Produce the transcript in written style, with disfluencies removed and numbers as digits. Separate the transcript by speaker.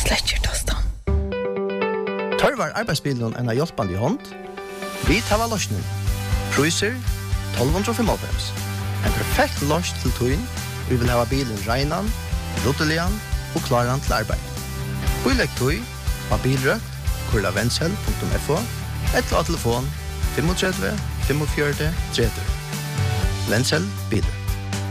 Speaker 1: släcker tostan.
Speaker 2: Tørvar arbeidsbilen en hjelpende hånd. Vi tar løsningen. Priser 1295. En perfekt løs til tøyen. Vi vil ha bilen regnan, ruttelian og klaran til arbeid. Bilegg tøy på bilrøkt, kurlavensel.fo, eller av telefon 35 45 30. Vensel bilen.